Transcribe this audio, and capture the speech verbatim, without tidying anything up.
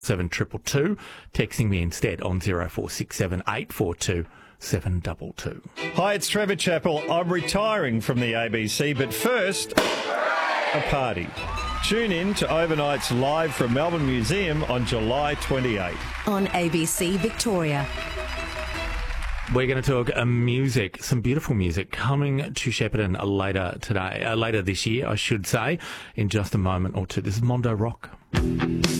seven two two two. Texting me instead on zero four six seven eight four two seven two two. Hi, it's Trevor Chappell. I'm retiring from the A B C, but first, a party. Tune in to Overnight's live from Melbourne Museum on July twenty-eighth. On A B C Victoria. We're going to talk uh, music, some beautiful music coming to Shepparton later today, uh, later this year, I should say, in just a moment or two. This is Mondo Rock.